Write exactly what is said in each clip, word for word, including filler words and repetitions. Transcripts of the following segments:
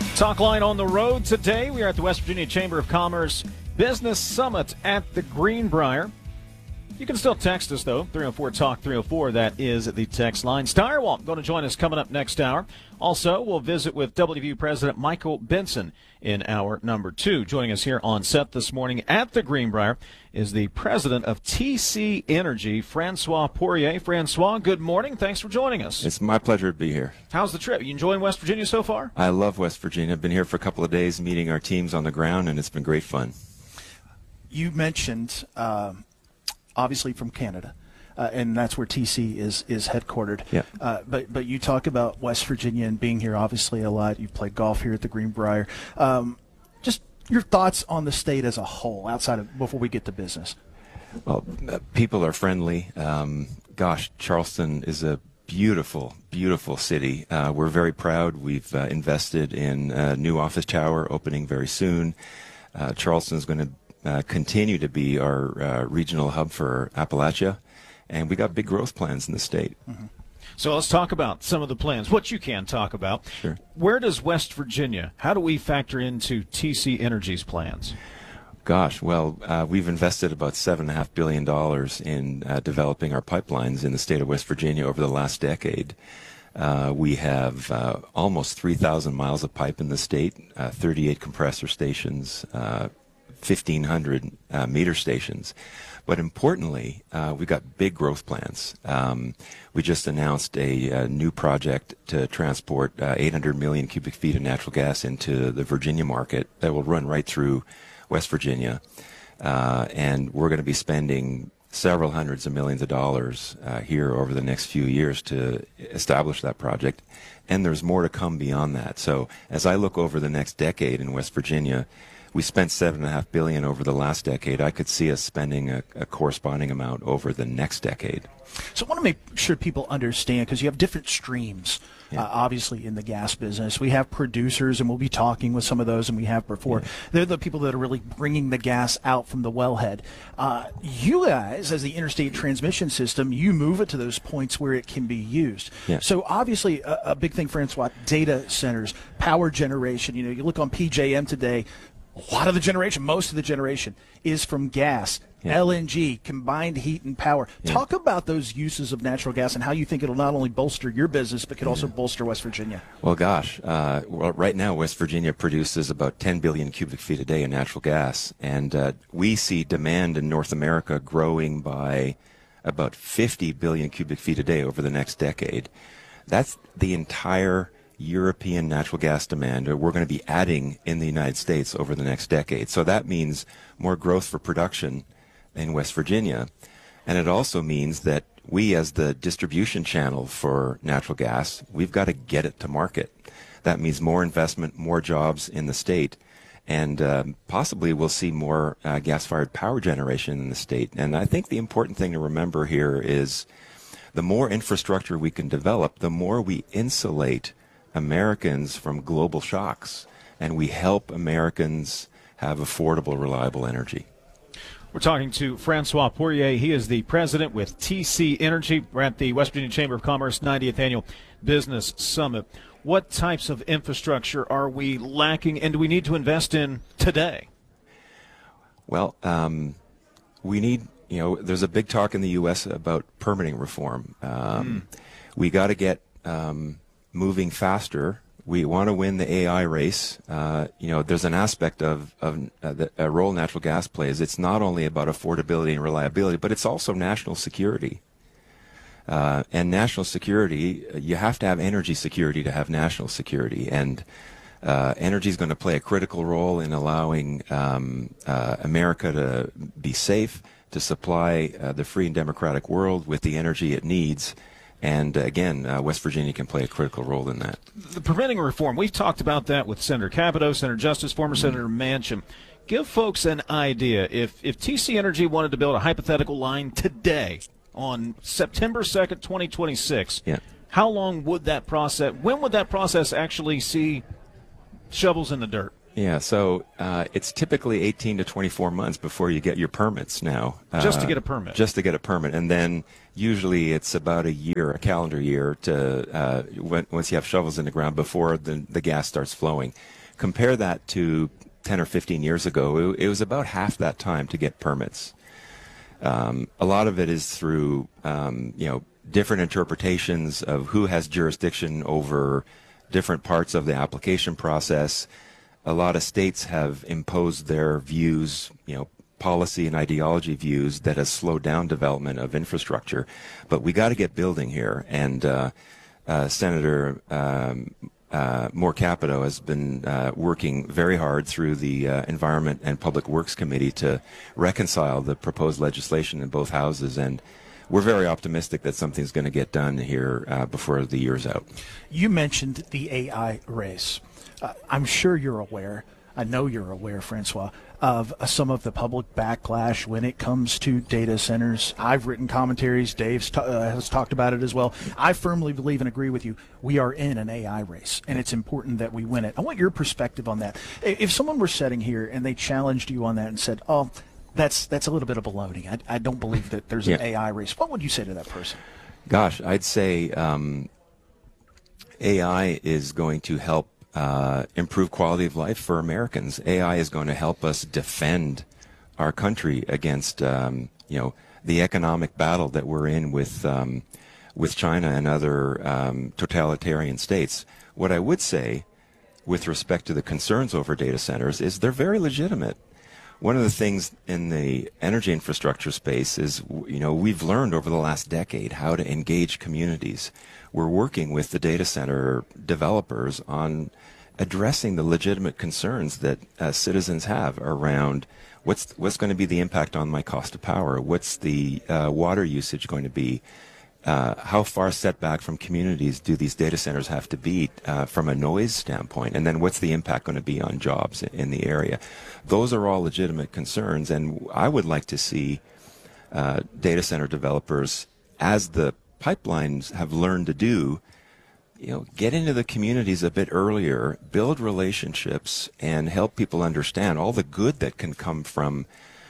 Talk Line on the road today. We are at the West Virginia Chamber of Commerce Business Summit at the Greenbrier. You can still text us, though, three oh four talk three oh four. That is the text line. Steyerwalt going to join us coming up next hour. Also, we'll visit with W V U President Michael Benson in hour number two. Joining us here on set this morning at the Greenbrier is the president of T C Energy, Francois Poirier. Francois, good morning. Thanks for joining us. It's my pleasure to be here. How's the trip? You enjoying West Virginia so far? I love West Virginia. I've been here for a couple of days meeting our teams on the ground, and it's been great fun. You mentioned, uh, obviously, from Canada. Uh, and that's where T C is is headquartered. Yeah. Uh, but but you talk about West Virginia and being here obviously a lot. You've played golf here at the Greenbrier. Um, just your thoughts on the state as a whole, outside of before we get to business. Well, uh, people are friendly. Um, gosh, Charleston is a beautiful, beautiful city. Uh, we're very proud. We've uh, invested in a new office tower opening very soon. Uh, Charleston is going to uh, continue to be our uh, regional hub for Appalachia. And we got big growth plans in the state. Mm-hmm. So let's talk about some of the plans, what you can talk about. Sure. Where does West Virginia, how do we factor into T C Energy's plans? Gosh, well, uh, we've invested about seven point five billion dollars in uh, developing our pipelines in the state of West Virginia over the last decade. Uh, we have uh, almost three thousand miles of pipe in the state, uh, thirty-eight compressor stations, uh, fifteen hundred uh, meter stations. But importantly, uh, we've got big growth plans. Um, we just announced a, a new project to transport uh, eight hundred million cubic feet of natural gas into the Virginia market that will run right through West Virginia. Uh, and we're going to be spending several hundreds of millions of dollars uh, here over the next few years to establish that project. And there's more to come beyond that. So as I look over the next decade in West Virginia, we spent seven and a half billion over the last decade. I could see us spending a, a corresponding amount over the next decade. So I want to make sure people understand, because you have different streams, yeah. uh, obviously, in the gas business. We have producers, and we'll be talking with some of those, and we have before. Yeah. They're the people that are really bringing the gas out from the wellhead. Uh, you guys, as the interstate transmission system, you move it to those points where it can be used. Yeah. So obviously, a, a big thing, Francois, data centers, power generation. You know, you look on P J M today, a lot of the generation, most of the generation, is from gas, yeah. L N G, combined heat and power. Yeah. Talk about those uses of natural gas and how you think it'll not only bolster your business, but could yeah. also bolster West Virginia. Well, gosh, uh, well, right now West Virginia produces about ten billion cubic feet a day of natural gas, and uh, we see demand in North America growing by about fifty billion cubic feet a day over the next decade. That's the entire European natural gas demand we're going to be adding in the United States over the next decade. So that means more growth for production in West Virginia. And it also means that we, as the distribution channel for natural gas, we've got to get it to market. That means more investment, more jobs in the state, and uh, possibly we'll see more uh, gas-fired power generation in the state. And I think the important thing to remember here is the more infrastructure we can develop, the more we insulate Americans from global shocks, and we help Americans have affordable, reliable energy. We're talking to Francois Poirier. He is the president with T C Energy. We're at the West Virginia Chamber of Commerce ninetieth Annual Business Summit. What types of infrastructure are we lacking, and do we need to invest in today? Well, um, we need, you know, there's a big talk in the U S about permitting reform. Um, mm. We got to get um, moving faster. We want to win the A I race. Uh, you know, there's an aspect of, of uh, the a role natural gas plays. It's not only about affordability and reliability, but it's also national security. Uh, and national security, you have to have energy security to have national security. And uh, energy is going to play a critical role in allowing um, uh, America to be safe, to supply uh, the free and democratic world with the energy it needs. And uh, again, uh, West Virginia can play a critical role in that. The permitting reform, we've talked about that with Senator Capito, Senator Justice, former mm-hmm. Senator Manchin. Give folks an idea. If, if T C Energy wanted to build a hypothetical line today on September second, twenty twenty-six, yeah. how long would that process, when would that process actually see shovels in the dirt? Yeah, so uh, it's typically eighteen to twenty-four months before you get your permits now. Uh, Just to get a permit. Just to get a permit. And then usually it's about a year, a calendar year, to uh, when, once you have shovels in the ground before the, the gas starts flowing. Compare that to ten or fifteen years ago. It, it was about half that time to get permits. Um, a lot of it is through, um, you know, different interpretations of who has jurisdiction over different parts of the application process. A lot of states have imposed their views, you know, policy and ideology views that has slowed down development of infrastructure. But we got to get building here. And uh, uh, Senator um, uh, Moore Capito has been uh, working very hard through the uh, Environment and Public Works Committee to reconcile the proposed legislation in both houses. And we're very optimistic that something's going to get done here uh, before the year's out. You mentioned the A I race. Uh, I'm sure you're aware, I know you're aware, Francois, of uh, some of the public backlash when it comes to data centers. I've written commentaries. Dave uh, has talked about it as well. I firmly believe and agree with you. We are in an A I race, and it's important that we win it. I want your perspective on that. If someone were sitting here and they challenged you on that and said, oh, that's that's a little bit of baloney. I, I don't believe that there's an yeah. A I race. What would you say to that person? Gosh, I'd say um, A I is going to help Uh, improve quality of life for Americans. A I is going to help us defend our country against, um, you know, the economic battle that we're in with um, with China and other um, totalitarian states. What I would say, with respect to the concerns over data centers, is they're very legitimate. One of the things in the energy infrastructure space is, you know, we've learned over the last decade how to engage communities. We're working with the data center developers on addressing the legitimate concerns that uh, citizens have around what's what's going to be the impact on my cost of power, what's the uh, water usage going to be, uh, how far set back from communities do these data centers have to be uh, from a noise standpoint, and then what's the impact going to be on jobs in, in the area. Those are all legitimate concerns, and I would like to see uh, data center developers, as the pipelines have learned to do, you know, get into the communities a bit earlier, build relationships, and help people understand all the good that can come from,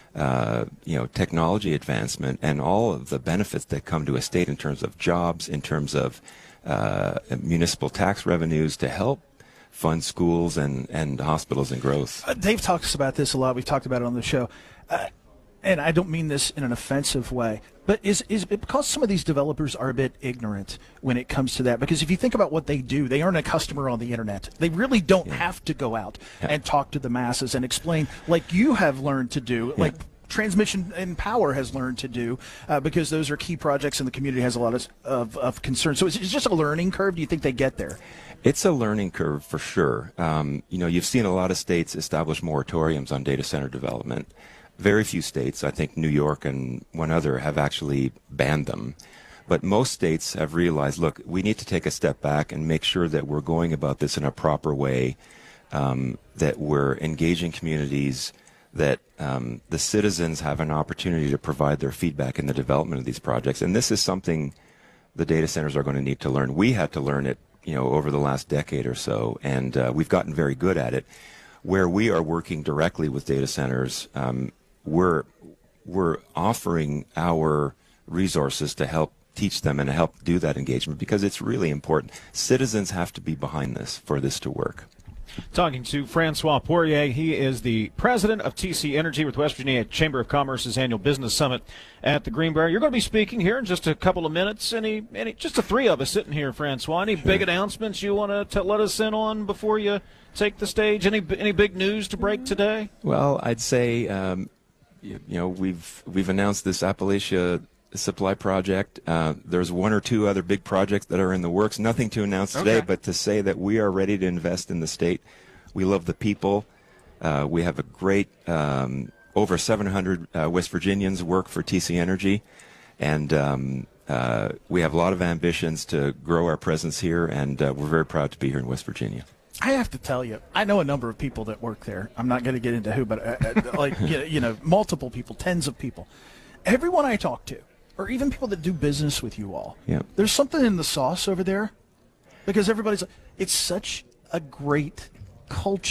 uh, you know, technology advancement and all of the benefits that come to a state in terms of jobs, in terms of uh, municipal tax revenues to help fund schools and, and hospitals and growth. Uh, Dave talks about this a lot. We've talked about it on the show. Uh, and I don't mean this in an offensive way, but is is it because some of these developers are a bit ignorant when it comes to that? Because if you think about what they do, they earn a customer on the internet. They really don't yeah. have to go out yeah. and talk to the masses and explain like you have learned to do, yeah. like Transmission and Power has learned to do, uh, because those are key projects and the community has a lot of, of, of concern. So it's, it's just a learning curve. Do you think they get there? It's a learning curve for sure. Um, you know, you've seen a lot of states establish moratoriums on data center development. Very few states, I think New York and one other, have actually banned them. But most states have realized, look, we need to take a step back and make sure that we're going about this in a proper way, um, that we're engaging communities, that um, the citizens have an opportunity to provide their feedback in the development of these projects. And this is something the data centers are going to need to learn. We had to learn it, you know, over the last decade or so, and uh, we've gotten very good at it. Where we are working directly with data centers, um, we're we're offering our resources to help teach them and to help do that engagement, because it's really important. Citizens have to be behind this for this to work. Talking to Francois Poirier. He is the president of T C Energy with West Virginia Chamber of Commerce's annual business summit at the Greenbrier. You're going to be speaking here in just a couple of minutes. Any, any just the three of us sitting here, Francois. Any sure. big announcements you want to let us in on before you take the stage? Any any big news to break today? Well, I'd say um, you, you know we've we've announced this Appalachia Supply project. Uh, there's one or two other big projects that are in the works. Nothing to announce today, okay. but to say that we are ready to invest in the state. We love the people. Uh, we have a great, um, over seven hundred uh, West Virginians work for T C Energy, and um, uh, we have a lot of ambitions to grow our presence here, and uh, we're very proud to be here in West Virginia. I have to tell you, I know a number of people that work there. I'm not going to get into who, but uh, like you know, you know, multiple people, tens of people. Everyone I talk to, or even people that do business with you all, yep. there's something in the sauce over there, because everybody's like, it's such a great culture.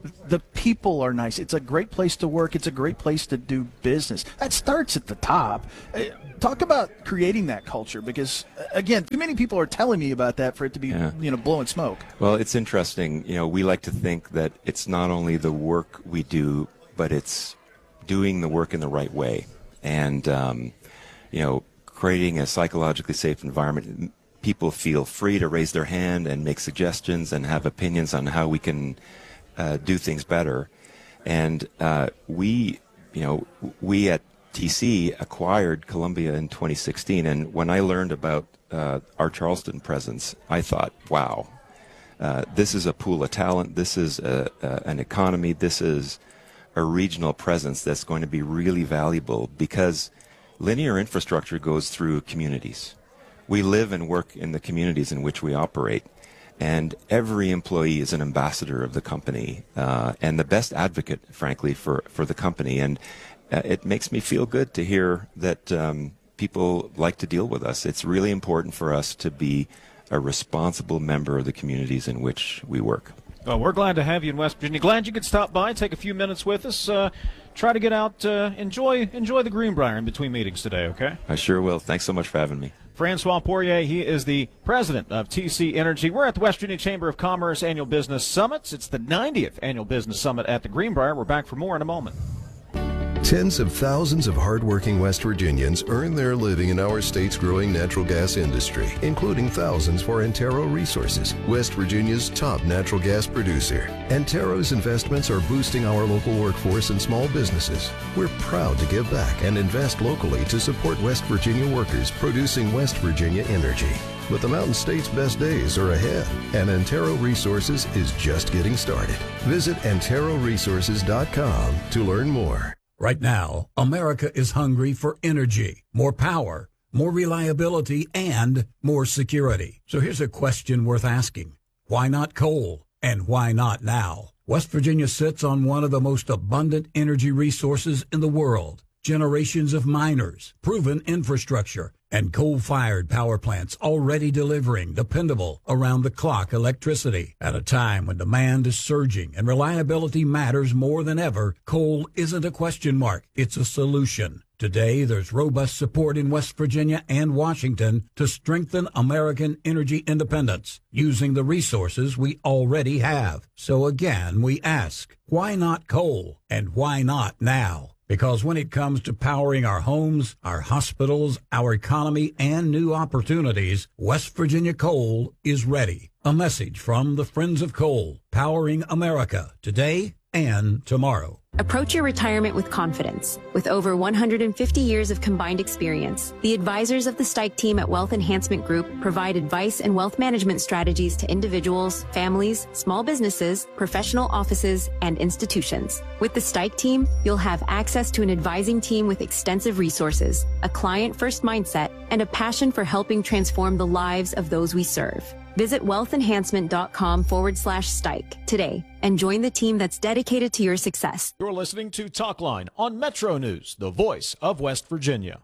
The people are nice. It's a great place to work. It's a great place to do business. That starts at the top. Uh, Talk about creating that culture, because, uh, again, too many people are telling me about that for it to be, Yeah. you know, blowing smoke. Well, it's interesting. You know, we like to think that it's not only the work we do, but it's doing the work in the right way. And, um, you know, creating a psychologically safe environment. People feel free to raise their hand and make suggestions and have opinions on how we can uh, do things better. And uh, we, you know, we at T C acquired Columbia in twenty sixteen. And when I learned about uh, our Charleston presence, I thought, wow, uh, this is a pool of talent. This is a, a, an economy. This is a regional presence that's going to be really valuable, because linear infrastructure goes through communities. We live and work in the communities in which we operate, and every employee is an ambassador of the company uh, and the best advocate, frankly, for, for the company. And uh, it makes me feel good to hear that um, people like to deal with us. It's really important for us to be a responsible member of the communities in which we work. Well, we're glad to have you in West Virginia. Glad you could stop by, take a few minutes with us. Uh, try to get out, uh, enjoy enjoy the Greenbrier in between meetings today, okay? I sure will. Thanks so much for having me. Francois Poirier, he is the president of T C Energy. We're at the West Virginia Chamber of Commerce Annual Business Summits. It's the ninetieth Annual Business Summit at the Greenbrier. We're back for more in a moment. Tens of thousands of hardworking West Virginians earn their living in our state's growing natural gas industry, including thousands for Antero Resources, West Virginia's top natural gas producer. Antero's investments are boosting our local workforce and small businesses. We're proud to give back and invest locally to support West Virginia workers producing West Virginia energy. But the Mountain State's best days are ahead, and Antero Resources is just getting started. Visit antero resources dot com to learn more. Right now, America is hungry for energy, more power, more reliability, and more security. So here's a question worth asking. Why not coal? And why not now? West Virginia sits on one of the most abundant energy resources in the world. Generations of miners, proven infrastructure, and coal-fired power plants already delivering dependable, around-the-clock electricity. At a time when demand is surging and reliability matters more than ever, coal isn't a question mark, it's a solution. Today, there's robust support in West Virginia and Washington to strengthen American energy independence using the resources we already have. So again, we ask, why not coal? And why not now? Because when it comes to powering our homes, our hospitals, our economy, and new opportunities, West Virginia Coal is ready. A message from the Friends of Coal, powering America today and tomorrow. Approach your retirement with confidence. With over one hundred fifty years of combined experience, the advisors of the Stike team at Wealth Enhancement Group provide advice and wealth management strategies to individuals, families, small businesses, professional offices, and institutions. With the Stike team, you'll have access to an advising team with extensive resources, a client-first mindset, and a passion for helping transform the lives of those we serve. Visit wealthenhancement.com forward slash Stike today and join the team that's dedicated to your success. You're listening to Talkline on Metro News, the voice of West Virginia.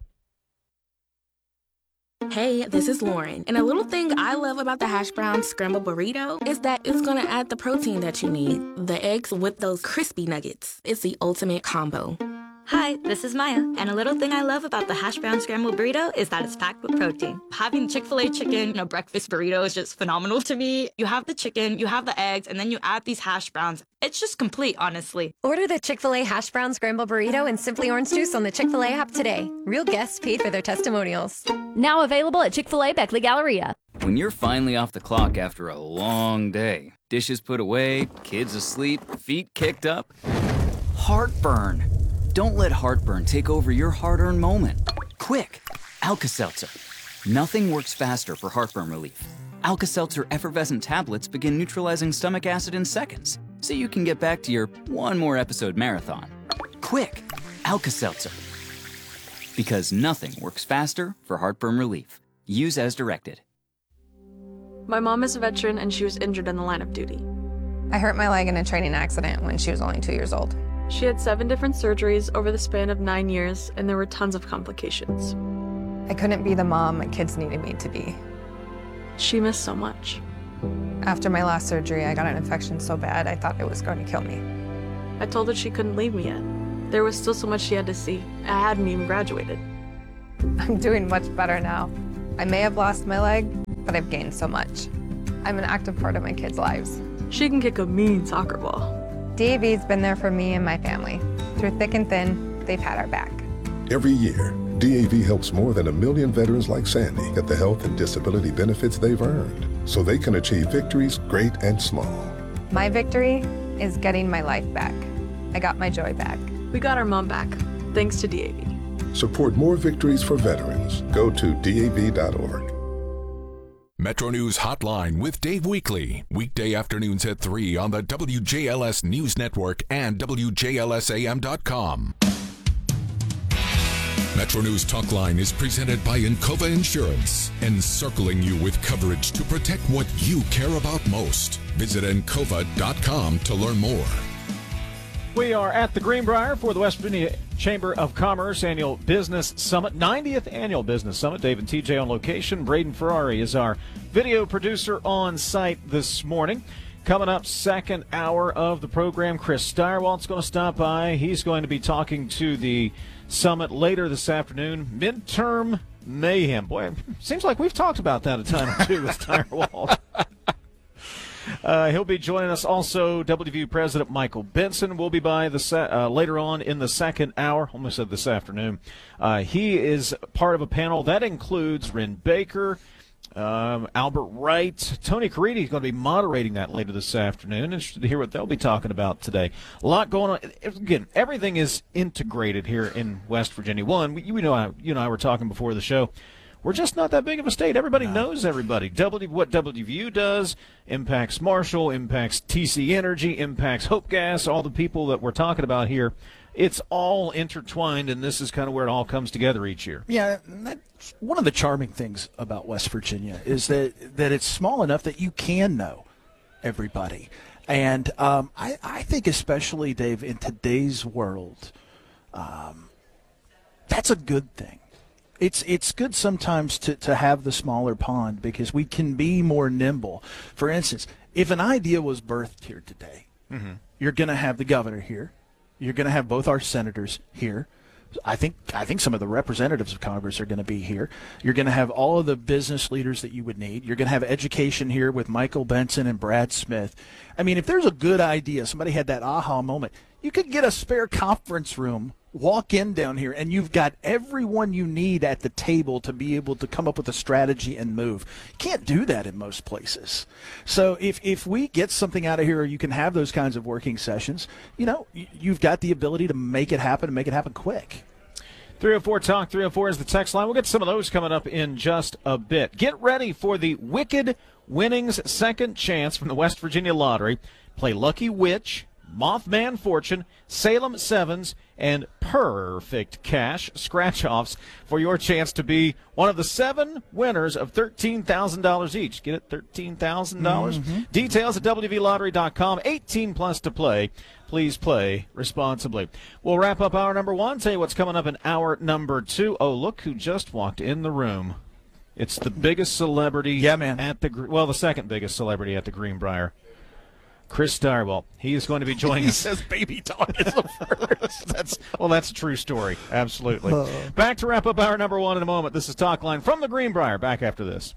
Hey, this is Lauren, and a little thing I love about the hash brown scrambled burrito is that it's gonna add the protein that you need. The eggs with those crispy nuggets. It's the ultimate combo. Hi, this is Maya, and a little thing I love about the hash brown scrambled burrito is that it's packed with protein. Having Chick-fil-A chicken in a breakfast burrito is just phenomenal to me. You have the chicken, you have the eggs, and then you add these hash browns. It's just complete, honestly. Order the Chick-fil-A hash brown scrambled burrito and Simply Orange Juice on the Chick-fil-A app today. Real guests paid for their testimonials. Now available at Chick-fil-A Beckley Galleria. When you're finally off the clock after a long day, dishes put away, kids asleep, feet kicked up, heartburn. Don't let heartburn take over your hard-earned moment. Quick, Alka-Seltzer. Nothing works faster for heartburn relief. Alka-Seltzer effervescent tablets begin neutralizing stomach acid in seconds, so you can get back to your one more episode marathon. Quick, Alka-Seltzer. Because nothing works faster for heartburn relief. Use as directed. My mom is a veteran and she was injured in the line of duty. I hurt my leg in a training accident when she was only two years old. She had seven different surgeries over the span of nine years, and there were tons of complications. I couldn't be the mom my kids needed me to be. She missed so much. After my last surgery, I got an infection so bad I thought it was going to kill me. I told her she couldn't leave me yet. There was still so much she had to see. I hadn't even graduated. I'm doing much better now. I may have lost my leg, but I've gained so much. I'm an active part of my kids' lives. She can kick a mean soccer ball. D A V's been there for me and my family. Through thick and thin, they've had our back. Every year, D A V helps more than a million veterans like Sandy get the health and disability benefits they've earned, so they can achieve victories great and small. My victory is getting my life back. I got my joy back. We got our mom back, thanks to D A V. Support more victories for veterans. Go to D A V dot org. Metro News Hotline with Dave Weekley. Weekday afternoons at three on the W J L S News Network and W J L S A M dot com. Metro News Talkline is presented by Encova Insurance, encircling you with coverage to protect what you care about most. Visit Encova dot com to learn more. We are at the Greenbrier for the West Virginia Chamber of Commerce Annual Business Summit, ninetieth Annual Business Summit. Dave and T J on location. Braden Ferrari is our video producer on site this morning. Coming up, second hour of the program, Chris Steyerwalt's going to stop by. He's going to be talking to the summit later this afternoon. Midterm mayhem. Boy, it seems like we've talked about that a time or two with Steyerwalt. Uh, he'll be joining us also. W V U President Michael Benson will be by the se- uh, later on in the second hour. Almost said this afternoon. Uh, he is part of a panel that includes Ren Baker, um, Albert Wright. Tony Caridi is going to be moderating that later this afternoon. Interested to hear what they'll be talking about today. A lot going on. Again, everything is integrated here in West Virginia. One, we, we know I, you and I were talking before the show. We're just not that big of a state. Everybody no. knows everybody. W, what W V U does impacts Marshall, impacts T C Energy, impacts Hope Gas, all the people that we're talking about here. It's all intertwined, and this is kind of where it all comes together each year. Yeah, that's one of the charming things about West Virginia is that, that it's small enough that you can know everybody. And um, I, I think especially, Dave, in today's world, um, that's a good thing. It's it's good sometimes to, to have the smaller pond because we can be more nimble. For instance, if an idea was birthed here today, mm-hmm. you're going to have the governor here. You're going to have both our senators here. I think I think some of the representatives of Congress are going to be here. You're going to have all of the business leaders that you would need. You're going to have education here with Michael Benson and Brad Smith. I mean, if there's a good idea, somebody had that aha moment, you could get a spare conference room, walk in down here, and you've got everyone you need at the table to be able to come up with a strategy and move. You can't do that in most places. So if, if we get something out of here, or you can have those kinds of working sessions, you know, you've got the ability to make it happen and make it happen quick. three oh four Talk, three oh four is the text line. We'll get some of those coming up in just a bit. Get ready for the Wicked Winnings Second Chance from the West Virginia Lottery. Play Lucky Witch, Mothman Fortune, Salem Sevens, and Perfect Cash scratch-offs for your chance to be one of the seven winners of thirteen thousand dollars each. Get it? thirteen thousand dollars? Mm-hmm. Details at W V lottery dot com. eighteen plus to play. Please play responsibly. We'll wrap up hour number one. Tell you what's coming up in hour number two. Oh, look who just walked in the room. It's the biggest celebrity yeah, man. at the, well, the second biggest celebrity at the Greenbrier. Chris Steyerwalt. He is going to be joining he us. He says baby talk is the first. that's, well, that's a true story. Absolutely. Uh, Back to wrap up hour number one in a moment. This is Talk Line from the Greenbrier. Back after this.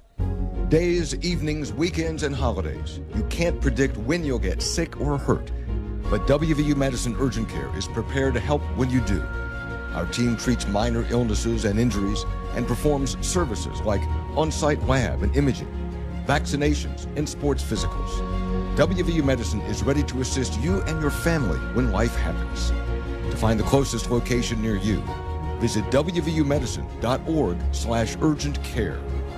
Days, evenings, weekends, and holidays. You can't predict when you'll get sick or hurt. But W V U Medicine Urgent Care is prepared to help when you do. Our team treats minor illnesses and injuries and performs services like on-site lab and imaging, vaccinations, and sports physicals. W V U Medicine is ready to assist you and your family when life happens. To find the closest location near you, visit W V U medicine dot org slash urgent care.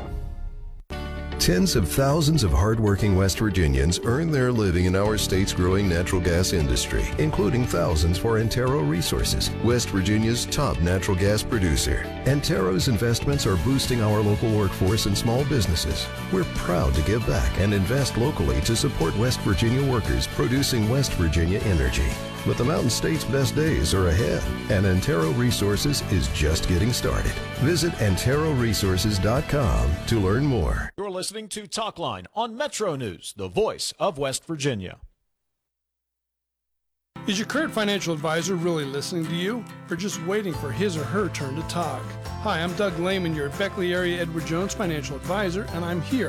Tens of thousands of hardworking West Virginians earn their living in our state's growing natural gas industry, including thousands for Antero Resources, West Virginia's top natural gas producer. Antero's investments are boosting our local workforce and small businesses. We're proud to give back and invest locally to support West Virginia workers producing West Virginia energy. But the Mountain State's best days are ahead, and Antero Resources is just getting started. Visit Antero Resources dot com to learn more. You're listening to Talkline on Metro News, the voice of West Virginia. Is your current financial advisor really listening to you, or just waiting for his or her turn to talk? Hi, I'm Doug Lehman, your Beckley area Edward Jones financial advisor, and I'm here